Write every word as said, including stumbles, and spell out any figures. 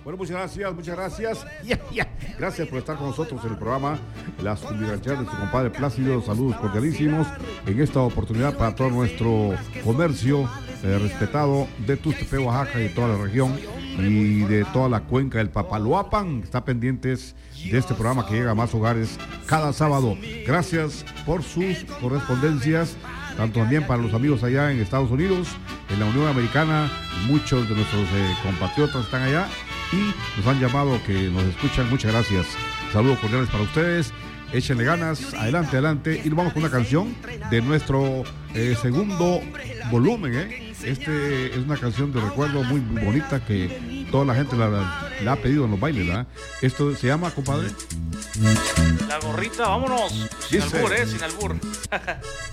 Bueno, muchas gracias, muchas gracias. Yeah, yeah. Gracias por estar con nosotros en el programa Las Cumbirancheras de su compadre Plácido. Saludos cordialísimos en esta oportunidad para todo nuestro comercio eh, respetado de Tuxtepec, Oaxaca y de toda la región y de toda la cuenca del Papaloapan. Está pendientes de este programa que llega a más hogares cada sábado. Gracias por sus correspondencias, tanto también para los amigos allá en Estados Unidos, en la Unión Americana. Muchos de nuestros eh, compatriotas están allá y nos han llamado que nos escuchan. Muchas gracias. Saludos cordiales para ustedes. Échenle ganas, adelante, adelante. Y nos vamos con una canción de nuestro eh, segundo volumen. ¿eh? Este es una canción de recuerdo muy, muy bonita que toda la gente la, la, la ha pedido en los bailes. ¿verdad? Esto se llama, compadre. La gorrita, vámonos. Sin Dice, albur, ¿eh? Sin albur.